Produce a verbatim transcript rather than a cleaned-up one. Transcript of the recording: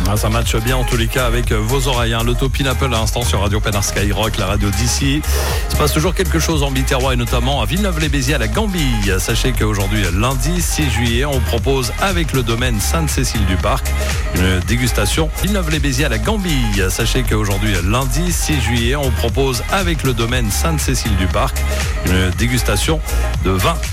Ah, ça matche bien en tous les cas avec vos oreilles. Hein. L'Auto Pineapple à l'instant sur Radio Pénard Skyrock, la radio d'ici. Il se passe toujours quelque chose en Biterrois et notamment à Villeneuve-les-Béziers à la Gambille. Sachez qu'aujourd'hui, lundi six juillet, on propose avec le domaine Sainte-Cécile-du-Parc une dégustation. Villeneuve-les-Béziers à la Gambille. Sachez qu'aujourd'hui, lundi six juillet, on propose avec le domaine Sainte-Cécile-du-Parc une dégustation de vin